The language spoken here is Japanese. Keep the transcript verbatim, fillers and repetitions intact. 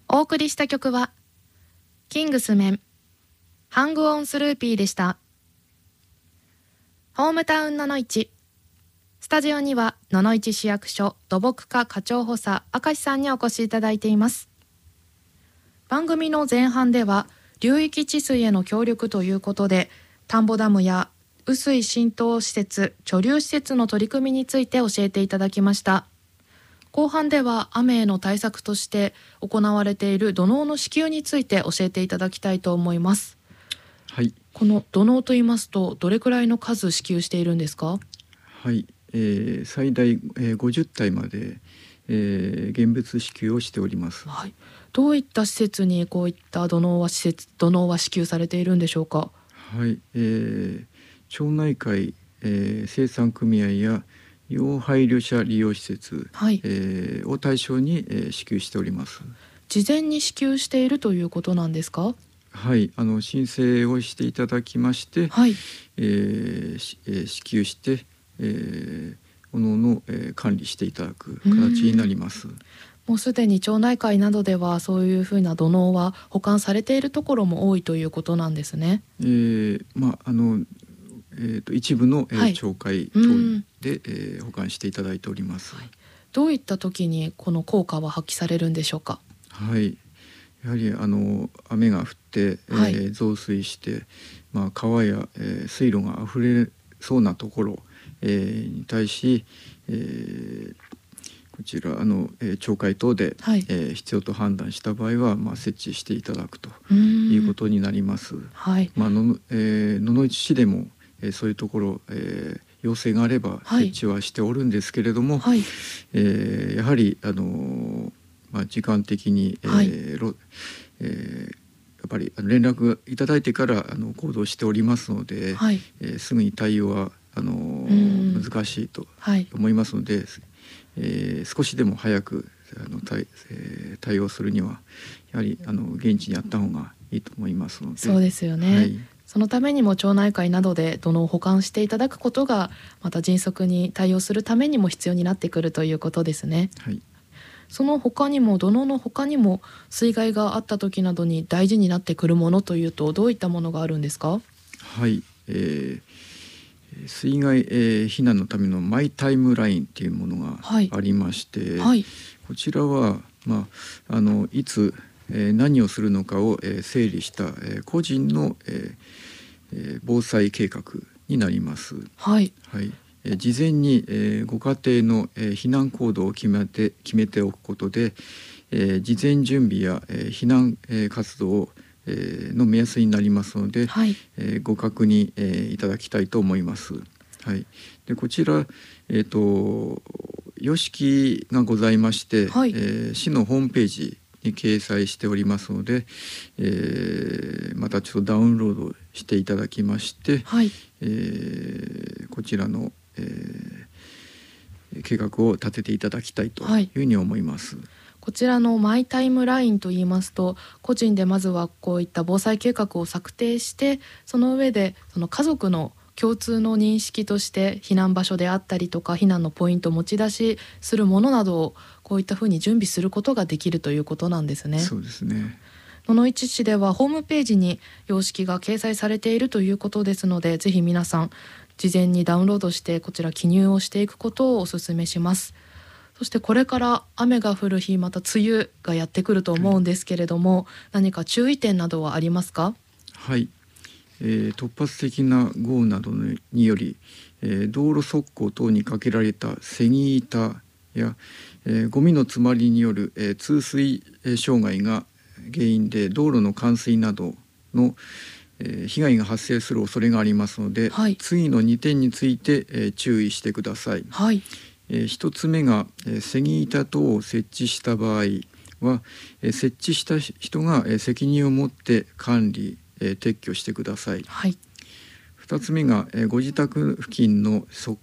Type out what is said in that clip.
お送りした曲はキングスメンハングオンスルーピーでした。ホームタウンののいち、スタジオにはののいち市役所土木課課長補佐明石さんにお越しいただいています。番組の前半では流域治水への協力ということで、田んぼダムや雨水浸透施設、貯留施設の取り組みについて教えていただきました。後半では雨への対策として行われている土のうの支給について教えていただきたいと思います。 はい、 この土のうと言いますとどれくらいの数支給しているんですか？ はい、えー、最大、えー、ごじゅったいまで、えー、現物支給をしております。 はい、どういった施設にこういった土のうは施設土のうは支給されているんでしょうか？ はい、えー、町内会、えー、生産組合や要配慮者利用施設、 はい、 えー、を対象に、えー、支給しております。 事前に支給しているということなんですか？ はい、あの申請をしていただきまして、 はい、 えーえー、支給して、えー、おのおの、えー、管理していただく形になります。 もうすでに町内会などではそういうふうな土のうは保管されているところも多いということなんですね。 えー、まああのえー、と一部の、えーはい、 町会等で、えー、保管していただいております。はい、 どういった時にこの効果は発揮されるんでしょうか？ はい、やはりあの雨が降って、えーはい、 増水して、まあ、川や、えー、水路があふれそうなところ、えー、に対し、えー、こちらあの、えー、町会等で、 はい、 えー、必要と判断した場合は、まあ、設置していただくということになります。 はい、 まあのえー、野々市市でもえー、そういうところ、えー、要請があれば設置はしておるんですけれども、はい、えー、やはり、あのーまあ、時間的に、えーはいえー、やっぱり連絡いただいてからあの行動しておりますので、はい、えー、すぐに対応はあのー、難しいと思いますので、はい、えー、少しでも早くあの 対,、えー、対応するにはやはりあの現地にあった方がいいと思いますので。 そうですよね。はい、そのためにも町内会などで土のうを保管していただくことがまた迅速に対応するためにも必要になってくるということですね。はい、その他にも土のうの他にも水害があった時などに大事になってくるものというとどういったものがあるんですか？ はい、えー、水害、えー、避難のためのマイタイムラインっていうものがありまして、はいはい、こちらは、まあ、あのいつ、えー、何をするのかを、えー、整理した、えー、個人の、えーえー、防災計画になります。はい、はい、えー、事前に、えー、ご家庭の、えー、避難行動を決めて決めておくことで、えー、事前準備や、えー、避難、えー、活動を、えー、の目安になりますので、はい、えー、ご確認、えー、いただきたいと思います。はい、でこちら、えーと、様式がございまして、はい、えー、市のホームページに掲載しておりますので、えー、またちょっとダウンロードしていただきまして、はい、えー、こちらの、えー、計画を立てていただきたいというふうに思います。はい、 こちらのマイタイムラインといいますと、個人でまずはこういった防災計画を策定して、その上でその家族の共通の認識として避難場所であったりとか避難のポイントを持ち出しするものなどをこういったふうに準備することができるということなんですね。 そうですね。 野々市市ではホームページに様式が掲載されているということですので、ぜひ皆さん事前にダウンロードしてこちら記入をしていくことをお勧めします。そしてこれから雨が降る日、また梅雨がやってくると思うんですけれども、はい、何か注意点などはありますか？ はい、えー、突発的な豪雨などにより、えー、道路側溝等にかけられたセギ板や、えー、ゴミの詰まりによる、えー、通水、えー、障害が原因で道路の冠水などの、えー、被害が発生する恐れがありますので、はい、次のにてんについて、えー、注意してください。はい、えー、ひとつめが、えー、セギ板等を設置した場合は、えー、設置した人が、えー、責任を持って管理、えー、撤去してください。はい、ふたつめが、えー、ご自宅付近の側